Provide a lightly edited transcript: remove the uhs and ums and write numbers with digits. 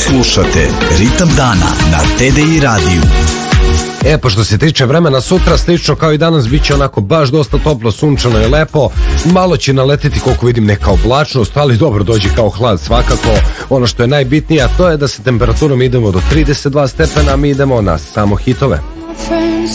Slušate Ritam dana na TDI radiju. Pa što se tiče vremena sutra, slično kao i danas, bit će onako baš dosta toplo, sunčano i lepo. Malo će naletiti, koliko vidim, neka oblačnost, ali dobro, dođe kao hlad svakako. Ono što je najbitnije, a to je da sa temperaturom idemo do 32 stepena, a mi idemo na samo hitove.